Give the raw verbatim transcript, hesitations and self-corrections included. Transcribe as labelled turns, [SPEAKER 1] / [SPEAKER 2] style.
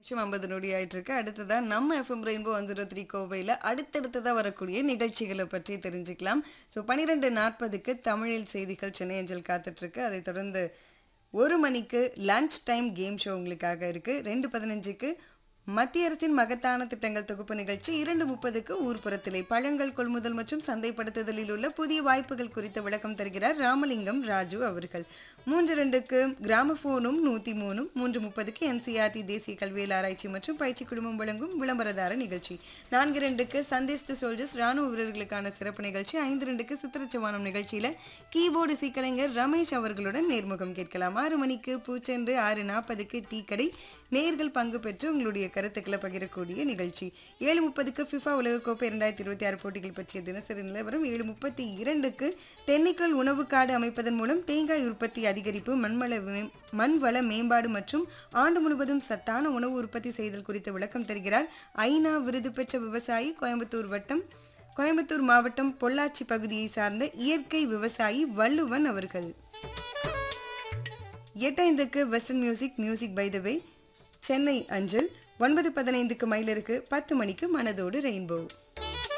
[SPEAKER 1] நிமிஷம் ஐம்பது நொடி ஆயிட்டு இருக்கு. அடுத்ததா நம்ம FM rainbow one zero three கோவையில் அடுத்தடுத்ததா வரக்கூடிய நிகழ்ச்சிகளை பற்றி தெரிஞ்சுக்கலாம். ஸோ பன்னிரெண்டு நாற்பதுக்கு தமிழில் செய்திகள் சென்னை அஞ்சல் காத்துட்டு இருக்கு. அதைத் தொடர்ந்து ஒரு மணிக்கு லஞ்ச் டைம் கேம் ஷோ உங்களுக்காக இருக்கு. ரெண்டு பதினஞ்சுக்கு மத்திய அரசின் மகத்தான திட்டங்கள் தொகுப்பு நிகழ்ச்சி. இரண்டு முப்பதுக்கு ஊர்ப்புறத்திலே பழங்கள் கொள்முதல் மற்றும் சந்தைப்படுத்துதலில் உள்ள புதிய வாய்ப்புகள் குறித்த விளக்கம் தருகிறார் ராமலிங்கம் ராஜு அவர்கள். மூன்று ரெண்டுக்கு கிராமபோனும் நூத்தி மூணும் மூன்று முப்பதுக்கு என்சிஆர்டி தேசிய கல்வியல் ஆராய்ச்சி மற்றும் பயிற்சி குழுமம் வழங்கும் விளம்பரதார நிகழ்ச்சி. நான்கு ரெண்டுக்கு சந்தேஷ் டு சோல்ஜர்ஸ் ராணுவ வீரர்களுக்கான சிறப்பு நிகழ்ச்சி. ஐந்து ரெண்டுக்கு சித்திரச்சவானம் நிகழ்ச்சியில கீபோர்டு இசைக்கலைஞர் ரமேஷ் அவர்களுடன் நேர்முகம் கேட்கலாம். ஆறு மணிக்கு பூச்செண்டு, ஆறு நாற்பதுக்கு டீ கடை, நேர்கள் பங்கு பெற்று உங்களுடைய கருத்துக்களை பகிரக்கூடிய நிகழ்ச்சி. ஏழு முப்பதுக்கு ஃபிஃபா உலகக்கோப்பை இரண்டாயிரத்தி இருபத்தி ஆறு போட்டிகள் பற்றிய தினசரி நிலவரம். ஏழு முப்பத்தி இரண்டுக்கு தென்னைக்கல் உணவு காடு அமைப்பதன் மூலம் தேங்காய் உற்பத்தி அதிகரிப்பு, மண்வள மண்வள மேம்பாடு மற்றும் ஆண்டு முழுவதும் சத்தான உணவு உற்பத்தி செய்தல் குறித்த விளக்கம் தருகிறார் ஐநா விருது பெற்ற விவசாயி, கோயம்புத்தூர் வட்டம் கோயம்புத்தூர் மாவட்டம் பொள்ளாச்சி பகுதியை சார்ந்த இயற்கை விவசாயி வள்ளுவன் அவர்கள். எட்டைந்துக்கு western music music by the வே சென்னை அஞ்சல். ஒன்பது பதினைந்துக்கு மயிலருக்கு, பத்து மணிக்கு மனதோடு ரெயின்போ.